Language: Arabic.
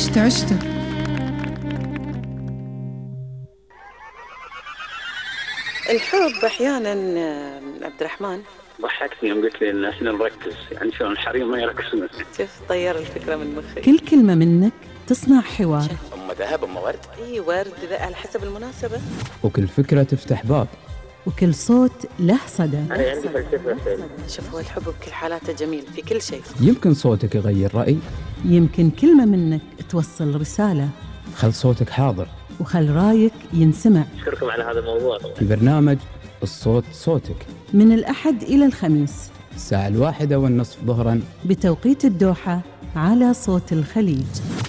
عشت. الحب أحياناً عبد الرحمن ضحكتني يوم قلت لي إن إحنا نركز، يعني شلون الحريم ما يركزون. شوف طير الفكرة من مخي. كل كلمة منك تصنع حوار. أم ذهب أم ورد. ورد على حسب المناسبة. وكل فكرة تفتح باب. وكل صوت له صدى. أنا عندي فلسفة. شوف هو الحب بكل حالاته جميل في كل شيء. يمكن صوتك يغير رأي، يمكن كلمة منك توصل رسالة. خل صوتك حاضر وخل رايك ينسمع. أشكركم على هذا الموضوع. في برنامج الصوت صوتك من الأحد إلى الخميس 1:01 ظهرا بتوقيت الدوحة على صوت الخليج.